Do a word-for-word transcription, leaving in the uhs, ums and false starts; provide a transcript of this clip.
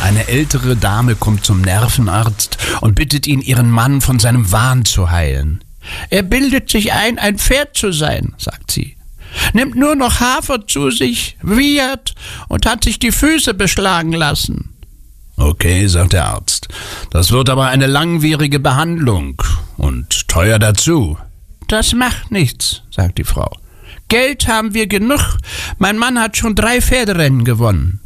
Eine ältere Dame kommt zum Nervenarzt und bittet ihn, ihren Mann von seinem Wahn zu heilen. »Er bildet sich ein, ein Pferd zu sein«, sagt sie. »Nimmt nur noch Hafer zu sich, wiehert und hat sich die Füße beschlagen lassen.« »Okay«, sagt der Arzt, »das wird aber eine langwierige Behandlung und teuer dazu.« »Das macht nichts«, sagt die Frau. »Geld haben wir genug. Mein Mann hat schon drei Pferderennen gewonnen.«